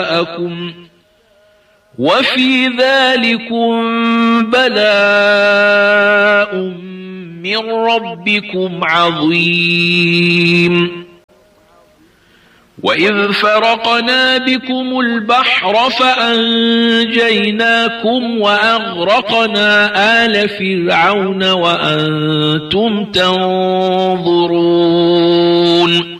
وفي ذلكم بلاء من ربكم عظيم. وإذ فرقنا بكم البحر فأنجيناكم وأغرقنا آل فرعون وأنتم تنظرون.